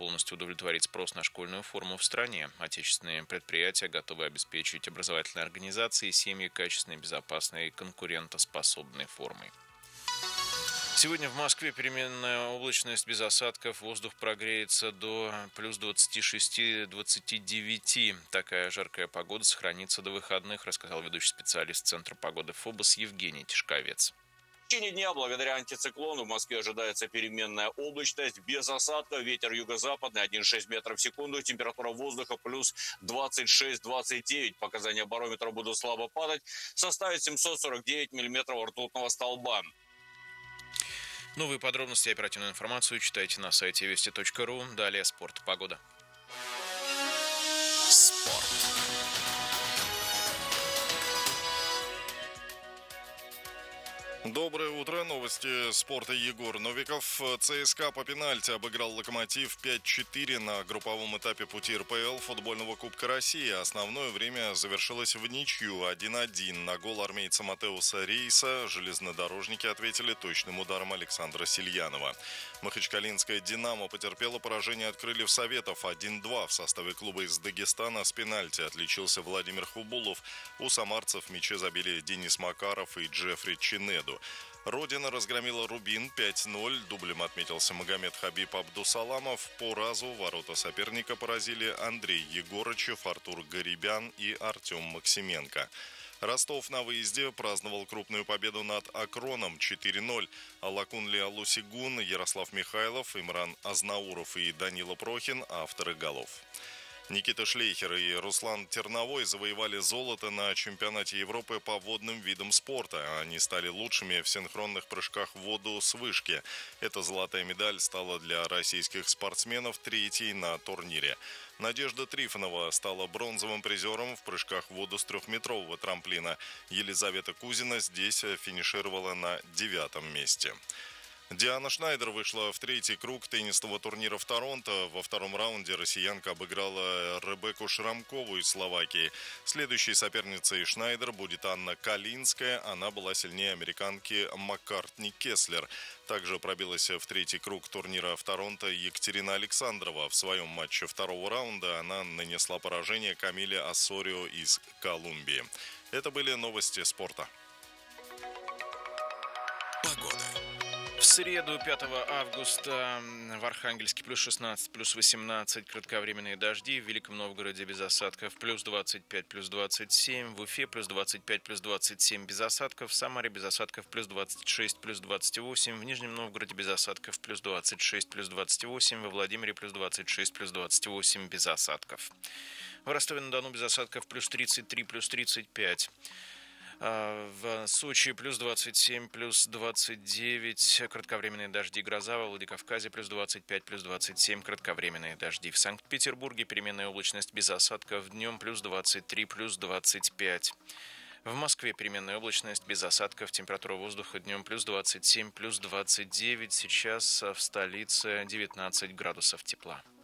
полностью удовлетворить спрос на школьную форму в стране. Отечественные предприятия готовы обеспечить образовательные организации и семьи качественной, безопасной и конкурентоспособной формой. Сегодня в Москве переменная облачность без осадков. Воздух прогреется до плюс 26-29. Такая жаркая погода сохранится до выходных, рассказал ведущий специалист Центра погоды ФОБОС Евгений Тишковец. В течение дня благодаря антициклону в Москве ожидается переменная облачность без осадков. Ветер юго-западный 1,6 метров в секунду. Температура воздуха плюс 26-29. Показания барометра будут слабо падать. Составит 749 миллиметров ртутного столба. Новые подробности и оперативную информацию читайте на сайте вести.ру. Далее спорт, погода. Спорт. Доброе утро. Новости спорта. Егор Новиков. ЦСКА по пенальти обыграл «Локомотив» 5-4 на групповом этапе пути РПЛ футбольного Кубка России. Основное время завершилось в ничью 1-1. На гол армейца Матеуса Рейса железнодорожники ответили точным ударом Александра Сильянова. Махачкалинская «Динамо» потерпела поражение от «Крыльев Советов» 1-2. В составе клуба из Дагестана с пенальти отличился Владимир Хубулов. У самарцев в мяче забили Денис Макаров и Джеффри Чинеду. Родина разгромила «Рубин» 5-0. Дублем отметился Магомед Хабиб Абдусаламов. По разу ворота соперника поразили Андрей Егорычев, Артур Гарибян и Артем Максименко. Ростов на выезде праздновал крупную победу над Акроном 4-0. Алакунли Алусигун, Ярослав Михайлов, Имран Азнауров и Данила Прохин – авторы голов. Никита Шлейхер и Руслан Терновой завоевали золото на чемпионате Европы по водным видам спорта. Они стали лучшими в синхронных прыжках в воду с вышки. Эта золотая медаль стала для российских спортсменов третьей на турнире. Надежда Трифонова стала бронзовым призером в прыжках в воду с 3-метрового трамплина. Елизавета Кузина здесь финишировала на 9-м месте. Диана Шнайдер вышла в третий круг теннисного турнира в Торонто. Во втором раунде россиянка обыграла Ребекку Шрамкову из Словакии. Следующей соперницей Шнайдер будет Анна Калинская. Она была сильнее американки Маккартни Кеслер. Также пробилась в третий круг турнира в Торонто Екатерина Александрова. В своем матче второго раунда она нанесла поражение Камиле Ассорио из Колумбии. Это были новости спорта. Погода. В среду, 5 августа, в Архангельске плюс 16, плюс 18, кратковременные дожди. В Великом Новгороде без осадков плюс 25, плюс 27. В Уфе плюс 25, плюс 27 без осадков. В Самаре без осадков плюс 26, плюс 28. В Нижнем Новгороде без осадков плюс 26, плюс 28. Во Владимире плюс 26, плюс 28 без осадков. В Ростове-на-Дону без осадков плюс 33, плюс 35. В Сочи плюс 27, плюс 29, кратковременные дожди, гроза. Во Владикавказе плюс 25, плюс 27, кратковременные дожди. В Санкт-Петербурге переменная облачность без осадков, днем плюс 23, плюс 25. В Москве переменная облачность без осадков, температура воздуха днем плюс 27, плюс 29. Сейчас в столице 19 градусов тепла.